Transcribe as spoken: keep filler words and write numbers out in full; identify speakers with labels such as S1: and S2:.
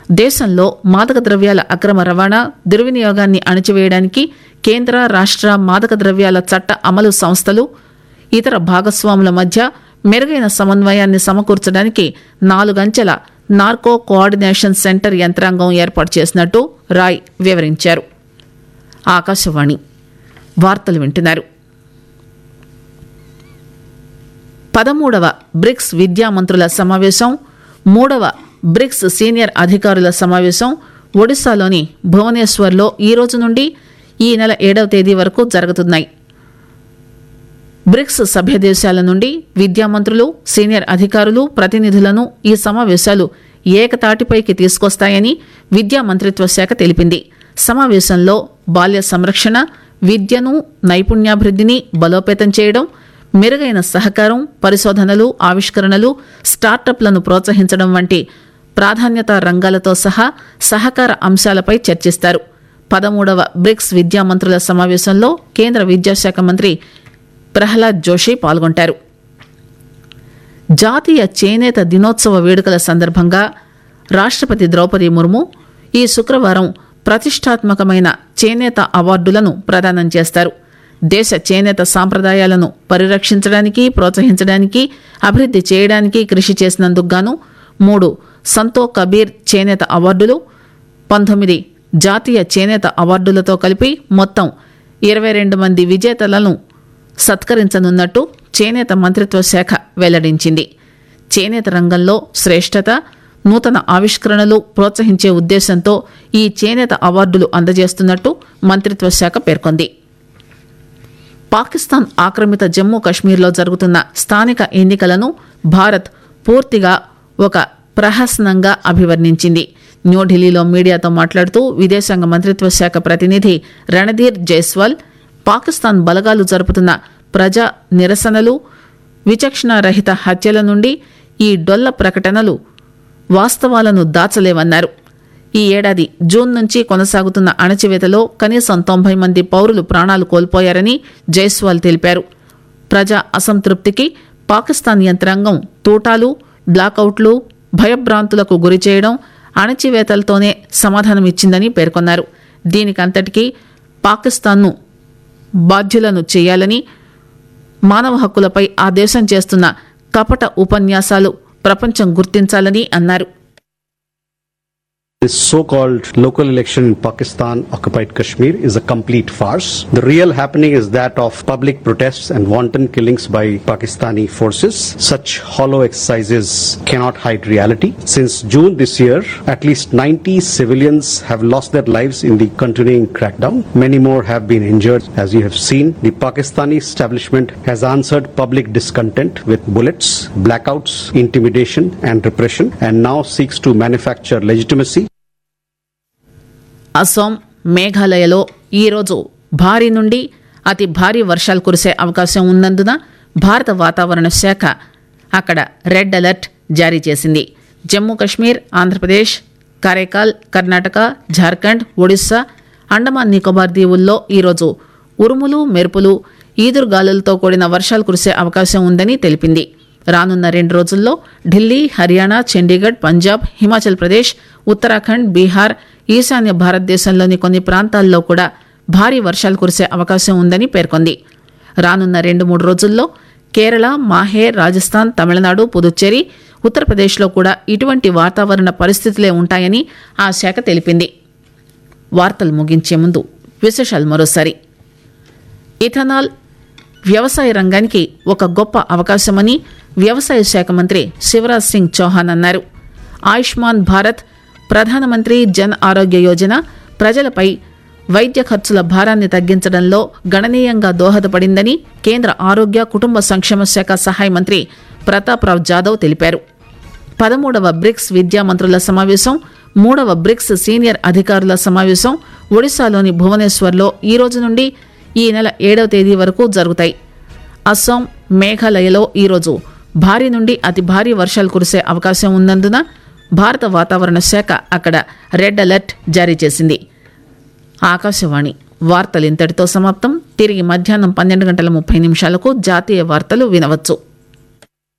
S1: దేశంలో మాదక ద్రవ్యాల అక్రమ రవాణా, దుర్వినియోగాన్ని అణచివేయడానికి కేంద్ర రాష్ట్ర మాదక ద్రవ్యాల చట్ట అమలు సంస్థలు, ఇతర భాగస్వాముల మధ్య మెరుగైన సమన్వయాన్ని సమకూర్చడానికి నాలుగంచెల నార్కో కోఆర్డినేషన్ సెంటర్ యంత్రాంగం ఏర్పాటు చేసినట్టు రాయ్ వివరించారు. ఆకాశవాణి వార్తలు వింటున్నారు. పదమూడవ బ్రిక్స్ విద్యామంత్రుల సమావేశం, మూడవ బ్రిక్స్ సీనియర్ అధికారుల సమావేశం ఒడిశాలోని భువనేశ్వర్లో ఈ రోజు నుండి ఈ నెల ఏడవ తేదీ వరకు జరుగుతున్నాయి. బ్రిక్స్ సభ్య దేశాల నుండి విద్యామంత్రులు, సీనియర్ అధికారులు, ప్రతినిధులను ఈ సమావేశాలు ఏకతాటిపైకి తీసుకొస్తాయని విద్యా మంత్రిత్వ శాఖ తెలిపింది. సమావేశంలో బాల్య సంరక్షణ, విద్యను, నైపుణ్యాభివృద్ధిని బలోపేతం చేయడం, మెరుగైన సహకారం, పరిశోధనలు, ఆవిష్కరణలు, స్టార్టప్లను ప్రోత్సహించడం వంటి ప్రాధాన్యతా రంగాలతో సహా సహకార అంశాలపై చర్చిస్తారు. పదమూడవ బ్రిక్స్ విద్యామంత్రుల సమావేశంలో కేంద్ర విద్యాశాఖ మంత్రి ప్రహ్లాద్ జోషి పాల్గొంటారు. జాతీయ చేనేత దినోత్సవ వేడుకల సందర్భంగా రాష్ట్రపతి ద్రౌపది ముర్ము ఈ శుక్రవారం ప్రతిష్టాత్మకమైన చేనేత అవార్డులను ప్రదానం చేస్తారు. దేశ చేనేత సాంప్రదాయాలను పరిరక్షించడానికి, ప్రోత్సహించడానికి, అభివృద్ధి చేయడానికి కృషి చేసినందుకు గాను మూడు సంతో కబీర్ చేనేత అవార్డులు, పంతొమ్మిది జాతీయ చేనేత అవార్డులతో కలిపి మొత్తం ఇరవై రెండు మంది విజేతలను సత్కరించనున్నట్టు చేనేత మంత్రిత్వ శాఖ వెల్లడించింది. చేనేత రంగంలో శ్రేష్టత, నూతన ఆవిష్కరణలు ప్రోత్సహించే ఉద్దేశంతో ఈ చేనేత అవార్డులు అందజేస్తున్నట్టు మంత్రిత్వ శాఖ పేర్కొంది. పాకిస్తాన్ ఆక్రమిత జమ్మూ కశ్మీర్లో జరుగుతున్న స్థానిక ఎన్నికలను భారత్ పూర్తిగా ఒక ప్రహసనంగా అభివర్ణించింది. న్యూఢిల్లీలో మీడియాతో మాట్లాడుతూ విదేశాంగ మంత్రిత్వ శాఖ ప్రతినిధి రణధీర్ జైస్వాల్ పాకిస్తాన్ బలగాలు జరుపుతున్న ప్రజా నిరసనలు, విచక్షణారహిత హత్యల నుండి ఈ డొల్ల ప్రకటనలు వాస్తవాలను దాచలేవన్నారు. ఈ ఏడాది జూన్ నుంచి కొనసాగుతున్న అణచివేతలో కనీసం తొంభై మంది పౌరులు ప్రాణాలు కోల్పోయారని జైస్వాల్ తెలిపారు. ప్రజా అసంతృప్తికి పాకిస్తాన్ యంత్రాంగం తూటాలు, బ్లాకౌట్లు, భయభ్రాంతులకు గురిచేయడం, అణచివేతలతోనే సమాధానమిచ్చిందని పేర్కొన్నారు. దీనికంతటికీ పాకిస్తాన్ను బాధ్యులను చేయాలని, మానవ హక్కులపై ఆ దేశం చేస్తున్న కపట ఉపన్యాసాలు ప్రపంచం గుర్తించాలని అన్నారు.
S2: This so-called local election in Pakistan occupied Kashmir is a complete farce. The real happening is that of public protests and wanton killings by Pakistani forces. Such hollow exercises cannot hide reality. Since June this year, at least ninety civilians have lost their lives in the continuing crackdown. Many more have been injured. As you have seen, the Pakistani establishment has answered public discontent with bullets, blackouts, intimidation and repression, and now seeks to manufacture legitimacy.
S1: Assam, మేఘాలయలో ఈరోజు భారీ నుండి అతి భారీ వర్షాలు కురిసే అవకాశం ఉన్నందున భారత వాతావరణ శాఖ అక్కడ రెడ్ అలర్ట్ జారీ చేసింది. జమ్మూ కశ్మీర్, ఆంధ్రప్రదేశ్, కరైకాల్, కర్ణాటక, జార్ఖండ్, ఒడిశా, అండమాన్ నికోబార్ దీవుల్లో ఈరోజు ఉరుములు, మెరుపులు, ఈదురుగాలులతో కూడిన వర్షాలు కురిసే అవకాశం ఉందని తెలిపింది. రానున్న రెండు రోజుల్లో ఢిల్లీ, హర్యానా, చండీగఢ్, పంజాబ్, హిమాచల్ ప్రదేశ్, ఉత్తరాఖండ్, బీహార్, ఈశాన్య భారతదేశంలోని కొన్ని ప్రాంతాల్లో కూడా భారీ వర్షాలు కురిసే అవకాశం ఉందని పేర్కొంది. రానున్న రెండు మూడు రోజుల్లో కేరళ, మాహే, రాజస్థాన్, తమిళనాడు, పుదుచ్చేరి, ఉత్తరప్రదేశ్లో కూడా ఇటువంటి వాతావరణ పరిస్థితులే ఉంటాయని ఆ శాఖ తెలిపింది. వార్తలు ముగించే ముందు విశేషాలు మరోసారి. ఇథనాల్ వ్యవసాయ రంగానికి ఒక గొప్ప అవకాశమని వ్యవసాయ శాఖ మంత్రి శివరాజ్ సింగ్ చౌహాన్ అన్నారు. ఆయుష్మాన్ భారత్, ప్రధానమంత్రి జన్ ఆరోగ్య యోజన ప్రజలపై వైద్య ఖర్చుల భారాన్ని తగ్గించడంలో గణనీయంగా దోహదపడిందని కేంద్ర ఆరోగ్య కుటుంబ సంక్షేమ శాఖ సహాయ మంత్రి ప్రతాప్రావ్ జాదవ్ తెలిపారు. పదమూడవ బ్రిక్స్ విద్యామంత్రుల సమావేశం, మూడవ బ్రిక్స్ సీనియర్ అధికారుల సమావేశం ఒడిశాలోని భువనేశ్వర్లో ఈ రోజు నుండి ఈ నెల ఏడవ తేదీ వరకు జరుగుతాయి. అస్సాం, మేఘాలయలో ఈరోజు భారీ నుండి అతి భారీ వర్షాలు కురిసే అవకాశం ఉన్నందున భారత వాతావరణ శాఖ అక్కడ రెడ్ అలర్ట్ జారీ చేసింది. ఆకాశవాణి వార్తలు ఇంతటితో సమాప్తం. తిరిగి మధ్యాహ్నం పన్నెండు గంటల ముప్పై నిమిషాలకు జాతీయ వార్తలు వినవచ్చు.